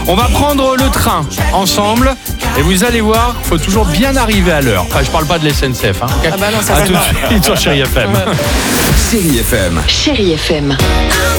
On va prendre le train ensemble et vous allez voir, il faut toujours bien arriver à l'heure. Enfin, je parle pas de l'SNCF. Hein. Ah bah non, ça À va tout de pas. suite sur Chérie FM. Chérie FM. Chérie FM.